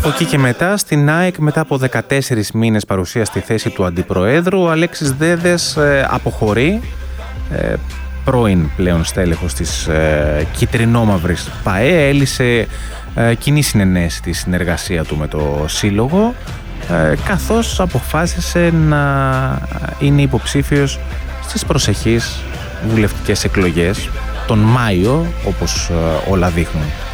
Από εκεί και μετά στην ΑΕΚ, μετά από 14 μήνες παρουσία στη θέση του Αντιπροέδρου, ο Αλέξης Δέδες αποχωρεί, πρώην πλέον στέλεχος της κυτρινόμαυρης ΠΑΕ, έλυσε κοινή συνενέση τη συνεργασία του με το Σύλλογο, καθώς αποφάσισε να είναι υποψήφιος στις προσεχείς βουλευτικές εκλογές τον Μάιο, όπως όλα δείχνουν.